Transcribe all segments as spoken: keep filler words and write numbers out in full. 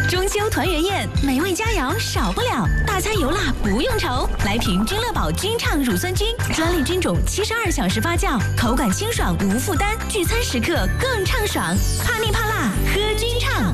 中秋团圆宴，美味佳肴少不了，大餐油辣不用愁。来瓶君乐宝君畅乳酸菌，专利菌种，七十二小时发酵，口感清爽无负担，聚餐时刻更畅爽。怕腻怕辣，喝君畅。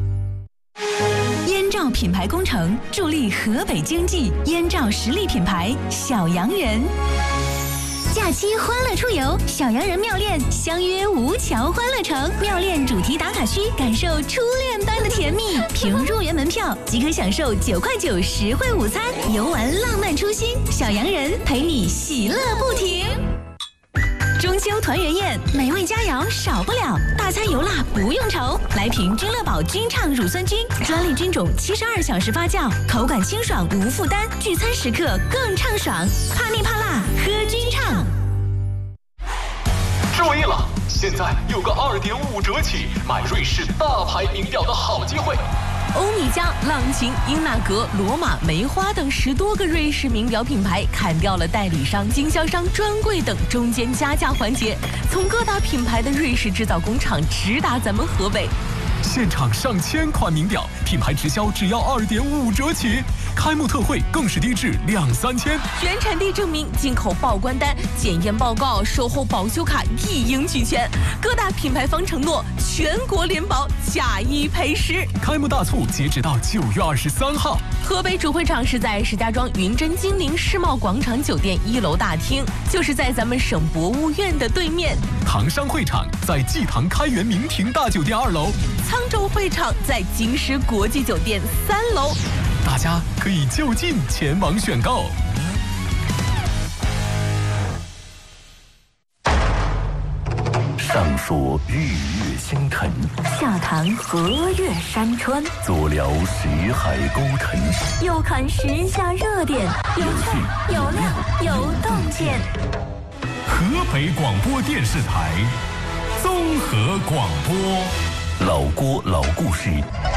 燕赵品牌工程助力河北经济，燕赵实力品牌小洋人。假期欢乐出游，小洋人妙恋相约吴桥欢乐城，妙恋主题打卡区，感受初恋般的甜蜜。凭入园门票即可享受九块九实惠午餐，游玩浪漫初心，小洋人陪你喜乐不停。中秋团圆宴，美味佳肴少不了，大餐油辣不用愁。来瓶君乐宝君畅乳酸菌，专利菌种，七十二小时发酵，口感清爽无负担，聚餐时刻更畅爽。怕腻怕辣，喝君畅。 注意了，现在有个二点五折起买瑞士大牌名表的好机会。 欧米茄、浪琴、英纳格、罗马、梅花等十多个瑞士名表品牌砍掉了代理商、经销商、专柜等中间加价环节，从各大品牌的瑞士制造工厂直达咱们河北。 现场上千款名表，品牌直销只要二点五折起，开幕特惠更是低至两三千。 原产地证明、进口报关单、检验报告、售后保修卡一应俱全。各大品牌方承诺全国联保，假一赔十。 开幕大促截止到九月二十三号。 河北主会场是在石家庄云臻金陵世贸广场酒店一楼大厅，就是在咱们省博物院的对面。 唐山会场在济唐开元名庭大酒店二楼。 沧州会场在金狮国际酒店三楼， 大家可以就近前往选购。 上说日月星辰， 下谈河岳山川， 左聊识海沟沉， 右看时下热点，有趣有料有洞见。 河北广播电视台综合广播。 老郭老故事。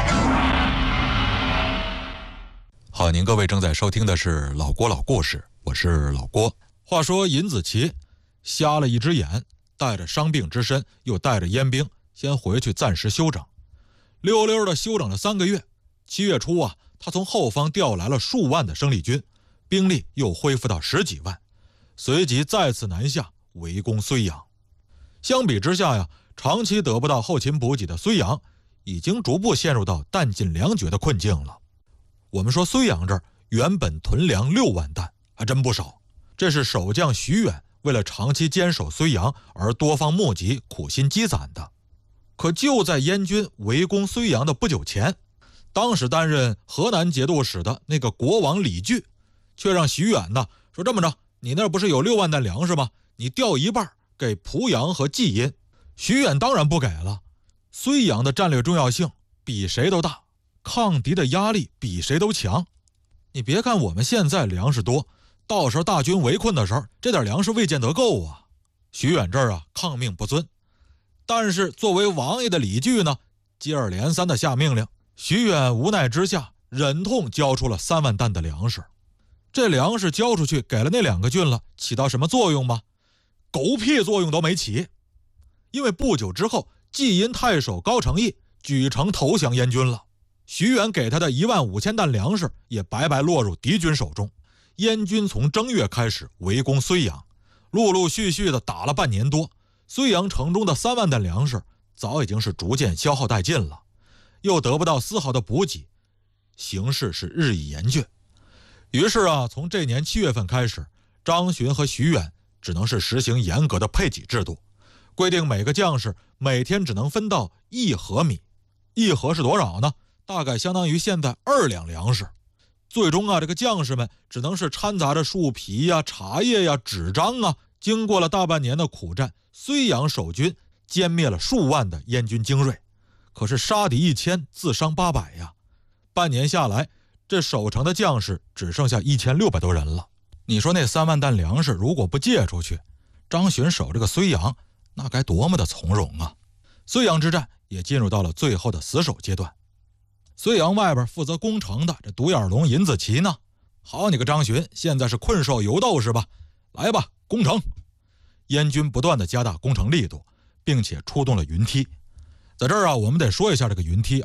好，您各位正在收听的是老郭老故事，我是老郭。话说尹子奇瞎了一只眼，带着伤病之身，又带着烟兵，先回去暂时休整。溜溜的休整了三个月，七月初啊，他从后方调来了数万的生力军，兵力又恢复到十几万，随即再次南下围攻睢阳。相比之下呀，长期得不到后勤补给的睢阳已经逐步陷入到弹尽粮绝的困境了。我们说睢阳这儿原本屯粮六万担，还真不少，这是守将徐远为了长期坚守睢阳而多方募集苦心积攒的。可就在燕军围攻睢阳的不久前，当时担任河南节度使的那个国王李据却让徐远呢说，这么着，你那儿不是有六万担粮食吗？你调一半给濮阳和济阴。徐远当然不给了，睢阳的战略重要性比谁都大，抗敌的压力比谁都强。你别看我们现在粮食多，到时候大军围困的时候，这点粮食未见得够啊。徐远这儿啊抗命不遵，但是作为王爷的李据呢，接二连三的下命令，徐远无奈之下忍痛交出了三万担的粮食。这粮食交出去给了那两个郡了，起到什么作用吗？狗屁作用都没起。因为不久之后，济阴太守高承义举城投降燕军了，徐远给他的一万五千担粮食也白白落入敌军手中。燕军从正月开始围攻睢阳，陆陆续续的打了半年多，睢阳城中的三万担粮食早已经是逐渐消耗殆尽了，又得不到丝毫的补给，形势是日益严峻。于是啊，从这年七月份开始，张巡和徐远只能是实行严格的配给制度，规定每个将士每天只能分到一盒米，一盒是多少呢？大概相当于现在二两粮食。最终啊，这个将士们只能是掺杂着树皮呀、茶叶呀、纸张啊，经过了大半年的苦战，睢阳守军歼灭了数万的燕军精锐，可是杀敌一千，自伤八百呀。半年下来，这守城的将士只剩下一千六百多人了。你说那三万担粮食如果不借出去，张巡守这个睢阳那该多么的从容啊！睢阳之战也进入到了最后的死守阶段。睢阳外边负责攻城的这独眼龙尹子奇呢，好你个张巡，现在是困兽犹斗是吧？来吧，攻城！燕军不断的加大攻城力度，并且出动了云梯。在这儿啊，我们得说一下这个云梯啊，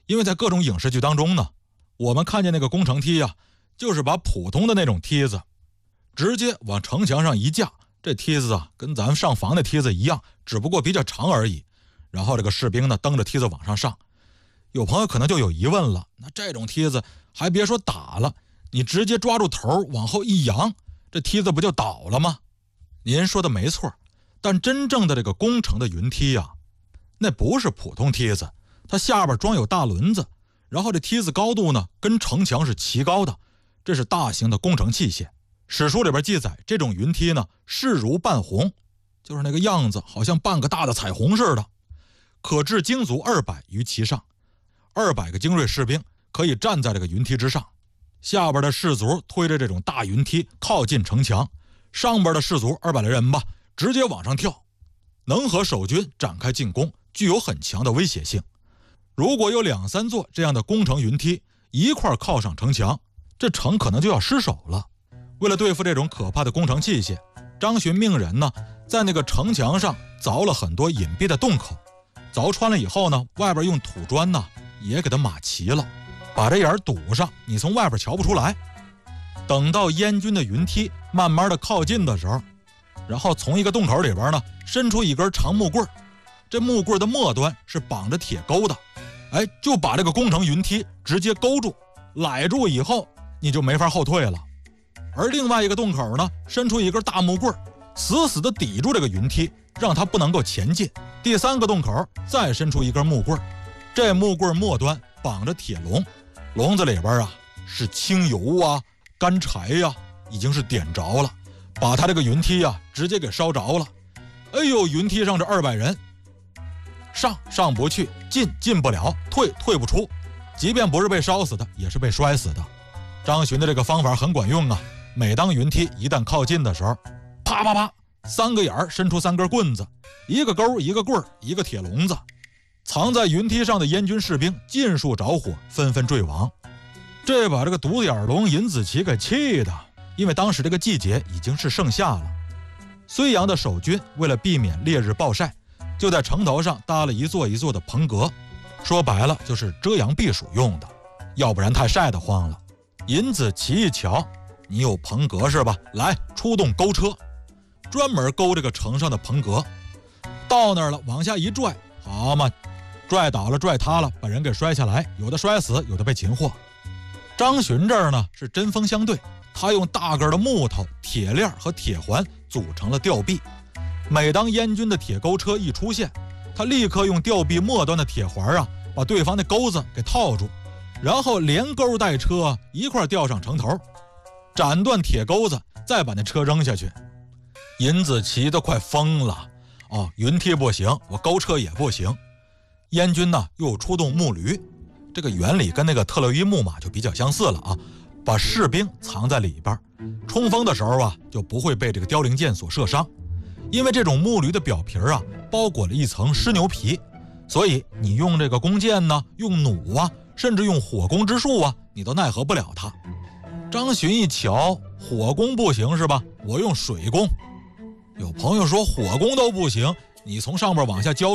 因为在各种影视剧当中呢，我们看见那个工程梯呀、啊，就是把普通的那种梯子直接往城墙上一架，这梯子啊跟咱们上房的梯子一样，只不过比较长而已。然后这个士兵呢蹬着梯子往上上。有朋友可能就有疑问了，那这种梯子还别说打了，你直接抓住头往后一扬，这梯子不就倒了吗？您说的没错，但真正的这个工程的云梯啊，那不是普通梯子，它下边装有大轮子，然后这梯子高度呢跟城墙是齐高的，这是大型的工程器械。史书里边记载，这种云梯呢势如半红，就是那个样子好像半个大的彩虹似的，可置精卒二百于其上，二百个精锐士兵可以站在这个云梯之上，下边的士卒推着这种大云梯靠近城墙，上边的士卒二百来人吧，直接往上跳，能和守军展开进攻，具有很强的威胁性。如果有两三座这样的工程云梯一块靠上城墙，这城可能就要失守了。为了对付这种可怕的工程器械，张巡命人呢在那个城墙上凿了很多隐蔽的洞口，凿穿了以后呢，外边用土砖呢也给它码齐了，把这眼堵上，你从外边瞧不出来。等到燕军的云梯慢慢的靠近的时候，然后从一个洞口里边呢伸出一根长木棍，这木棍的末端是绑着铁钩的，哎，就把这个工程云梯直接勾住，揽住以后你就没法后退了。而另外一个洞口呢伸出一根大木棍，死死的抵住这个云梯，让它不能够前进。第三个洞口再伸出一根木棍，这木棍末端绑着铁笼，笼子里边啊是清油啊干柴呀、啊，已经是点着了，把它这个云梯啊直接给烧着了。哎呦，云梯上这二百人上上不去，进进不了，退退不出，即便不是被烧死的也是被摔死的。张巡的这个方法很管用啊，每当云梯一旦靠近的时候，啪啪啪三个眼儿伸出三根棍子，一个钩一个棍一个铁笼子，藏在云梯上的燕军士兵尽数着火，纷纷坠亡。这把这个独眼龙尹子奇给气的，因为当时这个季节已经是盛夏了。睢阳的守军为了避免烈日暴晒，就在城头上搭了一座一座的棚阁，说白了就是遮阳避暑用的，要不然太晒得慌了。尹子奇一瞧，你有棚阁是吧？来，出动钩车，专门勾这个城上的棚阁。到那儿了，往下一拽，好嘛，拽倒了拽塌了，把人给摔下来，有的摔死，有的被擒获。张巡这儿呢是针锋相对，他用大个的木头、铁链和铁环组成了吊臂。每当燕军的铁钩车一出现，他立刻用吊臂末端的铁环啊，把对方的钩子给套住，然后连钩带车一块吊上城头，斩断铁钩子，再把那车扔下去。尹子奇都快疯了哦，云梯不行，我钩车也不行。燕军呢又出动木驴，这个原理跟那个特洛伊木马就比较相似了啊，把士兵藏在里边，冲锋的时候啊就不会被这个凋零箭所射伤。因为这种木驴的表皮啊包裹了一层湿牛皮，所以你用这个弓箭呢，用弩啊，甚至用火攻之术啊，你都奈何不了它。张巡一瞧，火攻不行是吧？我用水攻。有朋友说火攻都不行，你从上边往下浇